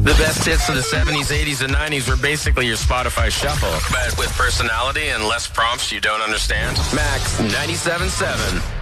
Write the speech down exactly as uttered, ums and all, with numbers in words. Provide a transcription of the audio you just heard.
The best hits of the seventies, eighties, and nineties were basically your Spotify shuffle, but with personality and less prompts you don't understand. Max ninety-seven point seven.